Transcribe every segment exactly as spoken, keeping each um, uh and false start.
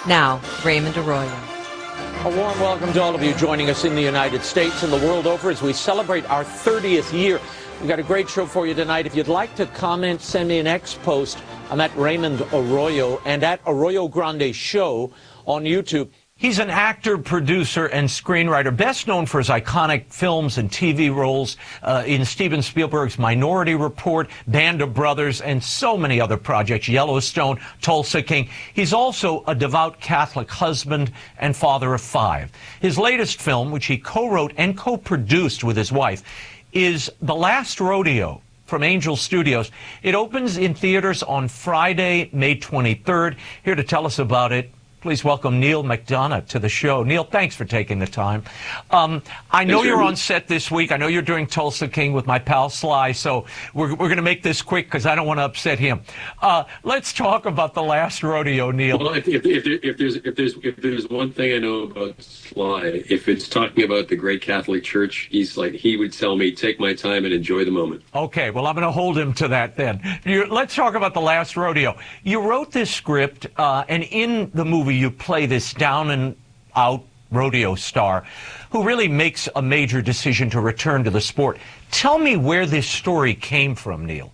Now, Raymond Arroyo. A warm welcome to all of you joining us in the United States and the world over as we celebrate our thirtieth year. We've got a great show for you tonight. If you'd like to comment, send me an X post. I'm at Raymond Arroyo and at Arroyo Grande Show on YouTube. He's an actor, producer, and screenwriter, best known for his iconic films and T V roles uh, in Steven Spielberg's Minority Report, Band of Brothers, and so many other projects, Yellowstone, Tulsa King. He's also a devout Catholic husband and father of five. His latest film, which he co-wrote and co-produced with his wife, is The Last Rodeo from Angel Studios. It opens in theaters on Friday, May twenty-third. Here to tell us about it, please welcome Neal McDonough to the show. Neal, thanks for taking the time. Um, I know you're on set this week. I know you're doing Tulsa King with my pal Sly, so we're, we're going to make this quick because I don't want to upset him. Uh, let's talk about The Last Rodeo, Neal. Well, if, if, if, there, if, there's, if, there's, if there's one thing I know about Sly, if it's talking about the great Catholic Church, he's like, he would tell me, take my time and enjoy the moment. Okay, well, I'm going to hold him to that then. You, let's talk about The Last Rodeo. You wrote this script, uh, and in the movie, you play this down and out rodeo star who really makes a major decision to return to the sport. Tell me where this story came from, Neal.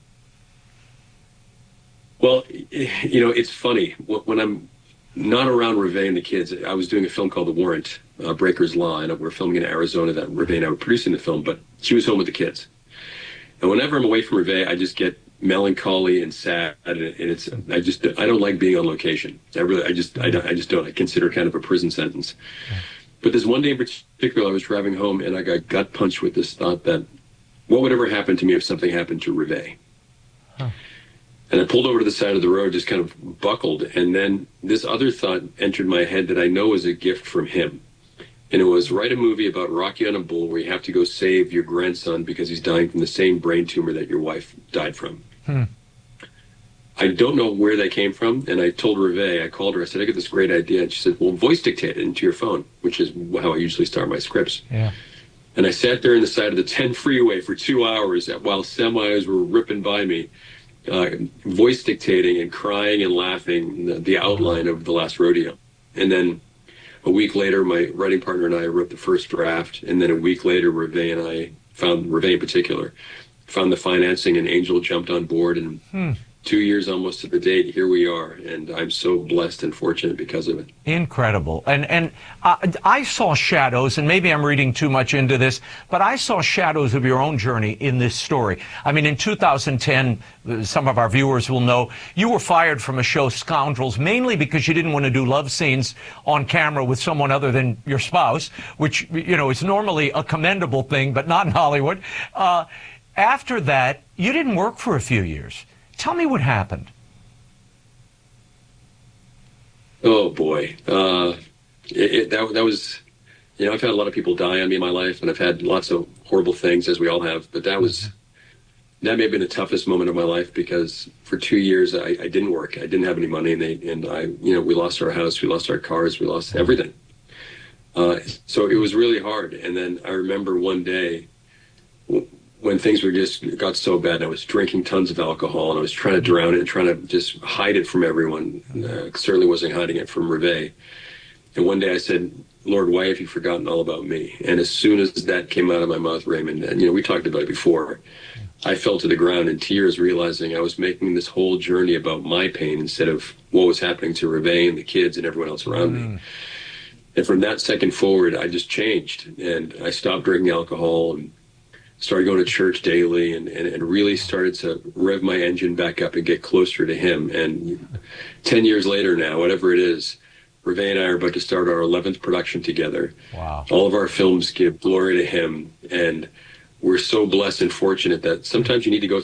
Well, you know, it's funny. When I'm not around Reve and the kids, I was doing a film called The Warrant, uh, Breaker's Law, and we're filming in Arizona that Reve and I were producing the film, but she was home with the kids. And whenever I'm away from Reve, I just get melancholy and sad, and it's I just I don't like being on location. I really I just I, don't, I just don't. I consider it kind of a prison sentence. But this one day in particular, I was driving home and I got gut punched with this thought that what would ever happen to me if something happened to Reve? Huh. And I pulled over to the side of the road, just kind of buckled, and then this other thought entered my head that I know is a gift from him. And it was, write a movie about Rocky on a bull where you have to go save your grandson because he's dying from the same brain tumor that your wife died from. Hmm. I don't know where that came from, and I told Reve, I called her, I said, I got this great idea. And she said, well, voice dictate it into your phone, which is how I usually start my scripts. Yeah. And I sat there on the side of the ten freeway for two hours while semis were ripping by me, uh, voice dictating and crying and laughing the, the outline of The Last Rodeo. And then a week later, my writing partner and I wrote the first draft, and then a week later, Reve and I found, Reve in particular, found the financing, and Angel jumped on board, and hmm. two years almost to the date, here we are, and I'm so blessed and fortunate because of it. Incredible. And and uh, I saw shadows, and maybe I'm reading too much into this, but I saw shadows of your own journey in this story. I mean, in two thousand ten, some of our viewers will know, you were fired from a show, Scoundrels, mainly because you didn't want to do love scenes on camera with someone other than your spouse, which, you know, is normally a commendable thing, but not in Hollywood. Uh, after that, you didn't work for a few years. Tell me what happened. Oh, boy. Uh, it, it, that, that was, you know, I've had a lot of people die on me in my life, and I've had lots of horrible things, as we all have. But that was, that may have been the toughest moment of my life, because for two years I, I didn't work. I didn't have any money, and, they, and I, you know, we lost our house, we lost our cars, we lost everything. Uh, so it was really hard. And then I remember one day, when things were just got so bad, I was drinking tons of alcohol, and I was trying to drown it and trying to just hide it from everyone. Uh, certainly wasn't hiding it from Reve. And one day I said, Lord, why have you forgotten all about me? And as soon as that came out of my mouth, Raymond, and you know, we talked about it before, I fell to the ground in tears, realizing I was making this whole journey about my pain instead of what was happening to Reve and the kids and everyone else around mm. me. And from that second forward, I just changed, and I stopped drinking alcohol and started going to church daily, and, and, and really started to rev my engine back up and get closer to him. And ten years later now, whatever it is, Reve and I are about to start our eleventh production together. Wow. All of our films give glory to him, and we're so blessed and fortunate that sometimes you need to go